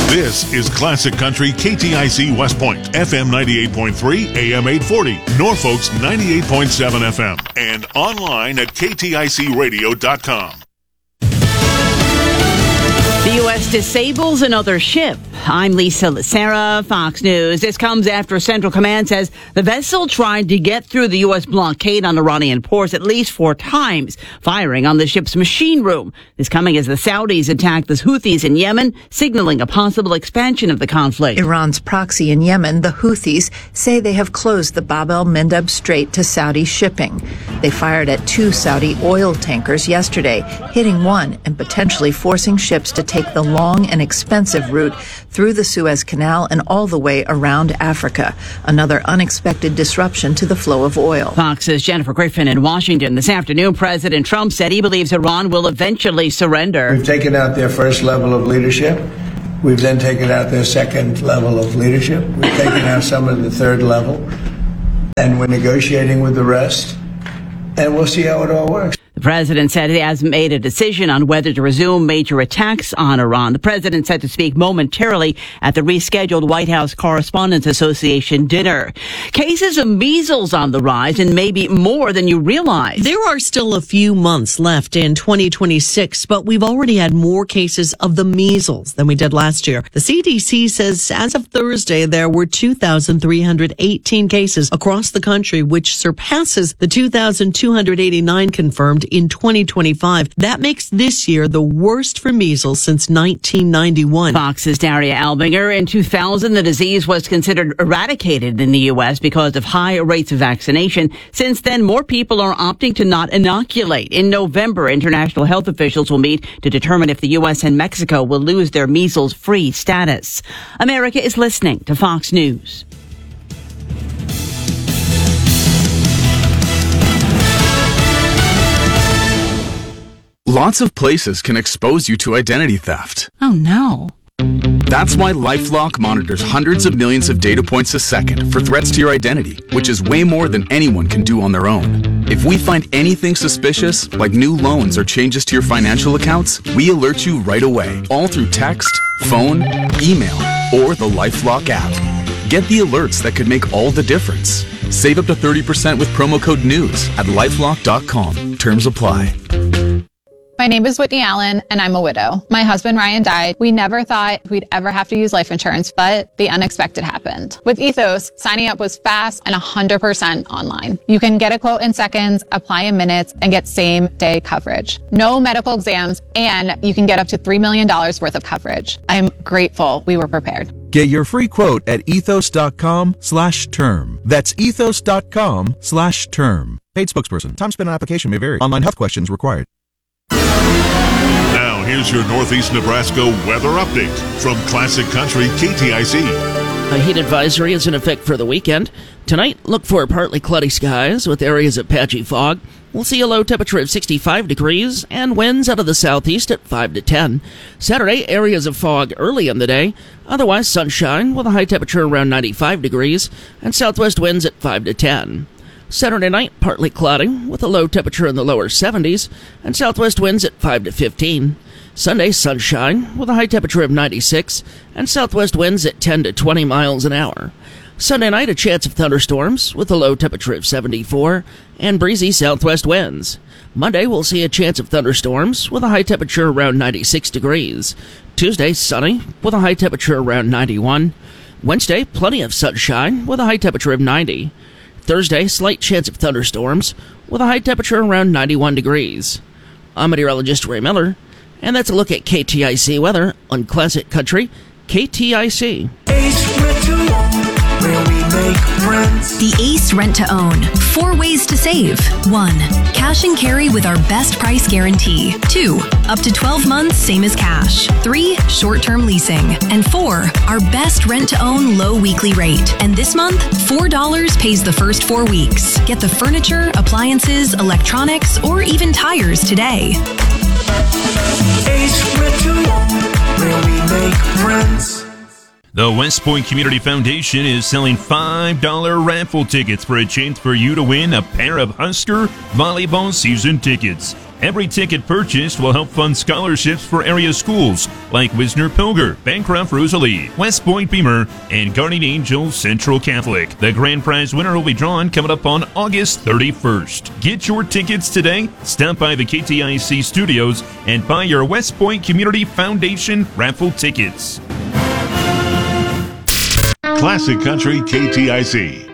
This is Classic Country KTIC West Point, FM 98.3, AM 840, Norfolk's 98.7 FM, and online at kticradio.com. The U.S. disables another ship. I'm Lisa Lacera, Fox News. This comes after Central Command says the vessel tried to get through the U.S. blockade on Iranian ports at least 4 times, firing on the ship's machine room. This coming as the Saudis attacked the Houthis in Yemen, signaling a possible expansion of the conflict. Iran's proxy in Yemen, the Houthis, say they have closed the Bab el-Mandeb Strait to Saudi shipping. They fired at 2 Saudi oil tankers yesterday, hitting one and potentially forcing ships to take the long and expensive route through the Suez Canal and all the way around Africa. Another unexpected disruption to the flow of oil. Fox's Jennifer Griffin in Washington. This afternoon, President Trump said he believes Iran will eventually surrender. We've taken out their first level of leadership. We've then taken out their second level of leadership. We've taken out some of the third level. And we're negotiating with the rest. And we'll see how it all works. The president said he has made a decision on whether to resume major attacks on Iran. The president said to speak momentarily at the rescheduled White House Correspondents Association dinner. Cases of measles on the rise, and maybe more than you realize. There are still a few months left in 2026, but we've already had more cases of the measles than we did last year. The CDC says as of Thursday, there were 2,318 cases across the country, which surpasses the 2,289 confirmed in 2025. That makes this year the worst for measles since 1991. Fox's Daria Albinger. In 2000, the disease was considered eradicated in the U.S. because of high rates of vaccination. Since then, more people are opting to not inoculate. In November, international health officials will meet to determine if the U.S. and Mexico will lose their measles-free status. America is listening to Fox News. Lots of places can expose you to identity theft. Oh, no. That's why LifeLock monitors hundreds of millions of data points a second for threats to your identity, which is way more than anyone can do on their own. If we find anything suspicious, like new loans or changes to your financial accounts, we alert you right away, all through text, phone, email, or the LifeLock app. Get the alerts that could make all the difference. Save up to 30% with promo code NEWS at LifeLock.com. Terms apply. My name is Whitney Allen, and I'm a widow. My husband, Ryan, died. We never thought we'd ever have to use life insurance, but the unexpected happened. With Ethos, signing up was fast and 100% online. You can get a quote in seconds, apply in minutes, and get same-day coverage. No medical exams, and you can get up to $3 million worth of coverage. I'm grateful we were prepared. Get your free quote at ethos.com/term. That's ethos.com/term. Paid spokesperson. Time spent on application may vary. Online health questions required. Now, here's your Northeast Nebraska weather update from Classic Country KTIC. A heat advisory is in effect for the weekend. Tonight, look for partly cloudy skies with areas of patchy fog. We'll see a low temperature of 65 degrees and winds out of the southeast at 5 to 10. Saturday, areas of fog early in the day. Otherwise, sunshine with a high temperature around 95 degrees and southwest winds at 5 to 10. Saturday night, partly cloudy, with a low temperature in the lower 70s, and southwest winds at 5 to 15. Sunday, sunshine, with a high temperature of 96, and southwest winds at 10 to 20 miles an hour. Sunday night, a chance of thunderstorms, with a low temperature of 74, and breezy southwest winds. Monday, we'll see a chance of thunderstorms, with a high temperature around 96 degrees. Tuesday, sunny, with a high temperature around 91. Wednesday, plenty of sunshine, with a high temperature of 90. Thursday, slight chance of thunderstorms, with a high temperature around 91 degrees. I'm meteorologist Ray Miller, and that's a look at KTIC weather on Classic Country KTIC. The Ace Rent to Own. 4 ways to save. 1. Cash and carry with our best price guarantee. 2. Up to 12 months, same as cash. 3. Short-term leasing. And 4. Our best rent to own low weekly rate. And this month, $4 pays the first 4 weeks. Get the furniture, appliances, electronics, or even tires today. Ace Rent to Own, where we make friends. The West Point Community Foundation is selling $5 raffle tickets for a chance for you to win a pair of Husker volleyball season tickets. Every ticket purchased will help fund scholarships for area schools like Wisner-Pilger, Bancroft Rosalie, West Point Beamer, and Guardian Angel Central Catholic. The grand prize winner will be drawn coming up on August 31st. Get your tickets today. Stop by the KTIC studios and buy your West Point Community Foundation raffle tickets. Classic Country KTIC.